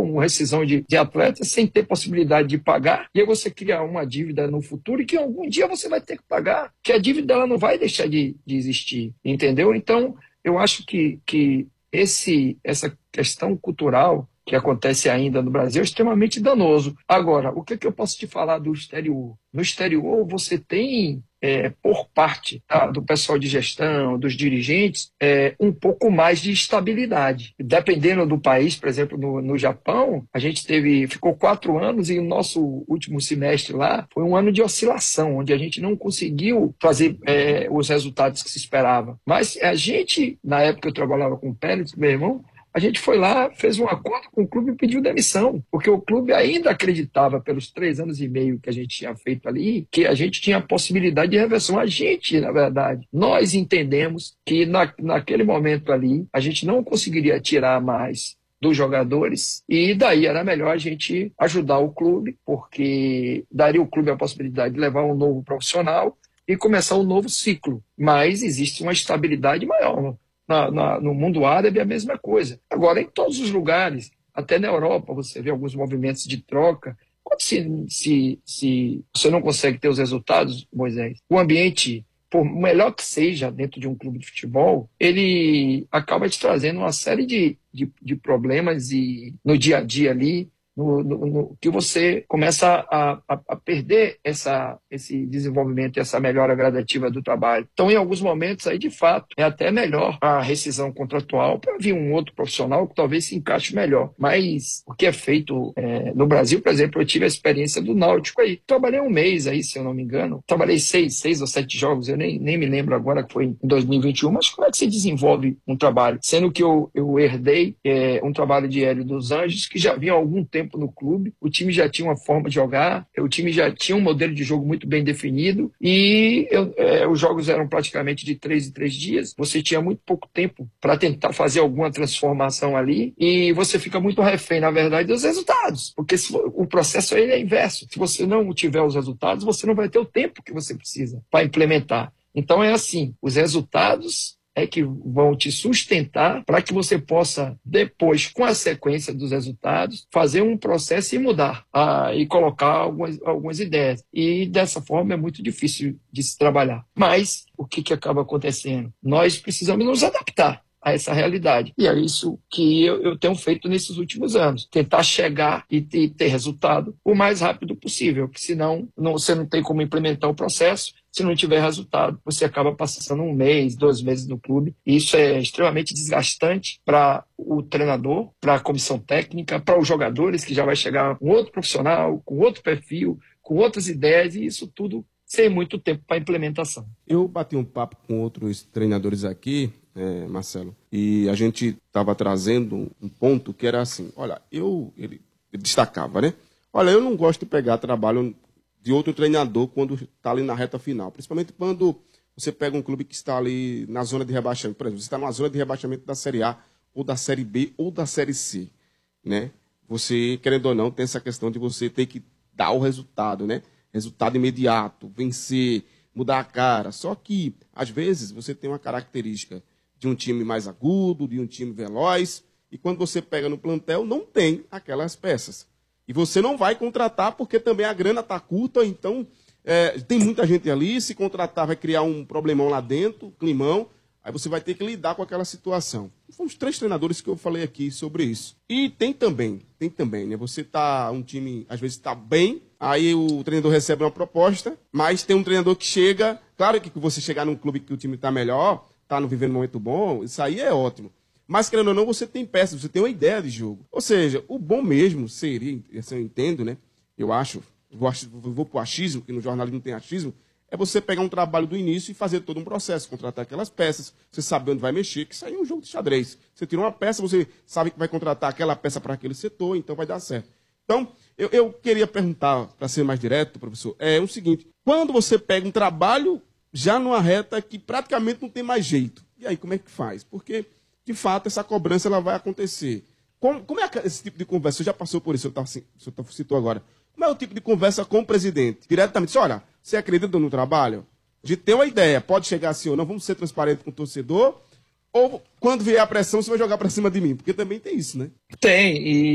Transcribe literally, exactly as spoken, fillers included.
com rescisão de, de atletas sem ter possibilidade de pagar, e aí você cria uma dívida no futuro e que algum dia você vai ter que pagar, que a dívida ela não vai deixar de, de existir, entendeu? Então, eu acho que, que esse, essa questão cultural que acontece ainda no Brasil é extremamente danoso. Agora, o que, é que eu posso te falar do exterior? No exterior, você tem, é, por parte tá, do pessoal de gestão, dos dirigentes, é, um pouco mais de estabilidade. Dependendo do país, por exemplo, no, no Japão, a gente teve, ficou quatro anos e o nosso último semestre lá foi um ano de oscilação, onde a gente não conseguiu fazer é, os resultados que se esperava. Mas a gente, na época que eu trabalhava com o Pérez, meu irmão, a gente foi lá, fez um acordo com o clube e pediu demissão, porque o clube ainda acreditava, pelos três anos e meio que a gente tinha feito ali, que a gente tinha a possibilidade de reversão. A gente, na verdade, nós entendemos que na, naquele momento ali, a gente não conseguiria tirar mais dos jogadores, e daí era melhor a gente ajudar o clube, porque daria o clube a possibilidade de levar um novo profissional e começar um novo ciclo. Mas existe uma estabilidade maior. Na, na, no mundo árabe é a mesma coisa. Agora, em todos os lugares, até na Europa, você vê alguns movimentos de troca. Quando se, se, se você não consegue ter os resultados, Moisés, o ambiente, por melhor que seja dentro de um clube de futebol, ele acaba te trazendo uma série de, de, de problemas e, no dia a dia ali, No, no, no, que você começa a, a, a perder essa, esse desenvolvimento e essa melhora gradativa do trabalho. Então, em alguns momentos, aí de fato, é até melhor a rescisão contratual para vir um outro profissional que talvez se encaixe melhor. Mas o que é feito é, no Brasil, por exemplo, eu tive a experiência do Náutico aí. Trabalhei um mês aí, se eu não me engano. Trabalhei seis, seis ou sete jogos, eu nem, nem me lembro agora que foi em dois mil e vinte e um, mas como é que se desenvolve um trabalho? Sendo que eu, eu herdei é, um trabalho de Hélio dos Anjos, que já vinha há algum tempo no clube, o time já tinha uma forma de jogar, o time já tinha um modelo de jogo muito bem definido e eu, é, os jogos eram praticamente de três em três dias, você tinha muito pouco tempo para tentar fazer alguma transformação ali e você fica muito refém, na verdade, dos resultados, porque se, o processo ele é inverso, se você não tiver os resultados, você não vai ter o tempo que você precisa para implementar. Então é assim, os resultados é que vão te sustentar para que você possa, depois, com a sequência dos resultados, fazer um processo e mudar, ah, e colocar algumas, algumas ideias. E dessa forma é muito difícil de se trabalhar. Mas o que, que acaba acontecendo? Nós precisamos nos adaptar a essa realidade. E é isso que eu, eu tenho feito nesses últimos anos. Tentar chegar e ter, e ter resultado o mais rápido possível, porque senão não, você não tem como implementar o processo. Se não tiver resultado, você acaba passando um mês, dois meses no clube. E isso é extremamente desgastante para o treinador, para a comissão técnica, para os jogadores, que já vai chegar um outro profissional, com outro perfil, com outras ideias, e isso tudo sem muito tempo para implementação. Eu bati um papo com outros treinadores aqui, é, Marcelo, e a gente estava trazendo um ponto que era assim, olha, eu, ele, ele destacava, né? Olha, eu não gosto de pegar trabalho de outro treinador quando está ali na reta final, principalmente quando você pega um clube que está ali na zona de rebaixamento, por exemplo, você está na zona de rebaixamento da Série A, ou da Série B, ou da Série C, né? Você, querendo ou não, tem essa questão de você ter que dar o resultado, né? Resultado imediato, vencer, mudar a cara. Só que, às vezes, você tem uma característica de um time mais agudo, de um time veloz, e quando você pega no plantel, não tem aquelas peças. E você não vai contratar porque também a grana está curta, então é, tem muita gente ali, se contratar vai criar um problemão lá dentro, climão, aí você vai ter que lidar com aquela situação. Fomos três treinadores que eu falei aqui sobre isso. E tem também, tem também, né? Você tá, um time, às vezes está bem, aí o treinador recebe uma proposta, mas tem um treinador que chega, claro que você chegar num clube que o time está melhor, está vivendo um momento bom, isso aí é ótimo. Mas, querendo ou não, você tem peças, você tem uma ideia de jogo. Ou seja, o bom mesmo seria, assim eu entendo, né? Eu acho, vou, vou para o achismo, que no jornalismo não tem achismo, é você pegar um trabalho do início e fazer todo um processo, contratar aquelas peças, você sabe onde vai mexer, que isso aí é um jogo de xadrez. Você tira uma peça, você sabe que vai contratar aquela peça para aquele setor, então vai dar certo. Então, eu, eu queria perguntar, para ser mais direto, professor, é o seguinte, quando você pega um trabalho já numa reta que praticamente não tem mais jeito, e aí como é que faz? Porque, de fato, essa cobrança ela vai acontecer. Como, como é esse tipo de conversa? Você já passou por isso, o senhor citou agora. Como é o tipo de conversa com o presidente? Diretamente, diz, olha, você acredita no trabalho? De ter uma ideia, pode chegar assim ou não, vamos ser transparentes com o torcedor, ou quando vier a pressão, você vai jogar para cima de mim? Porque também tem isso, né? Tem, e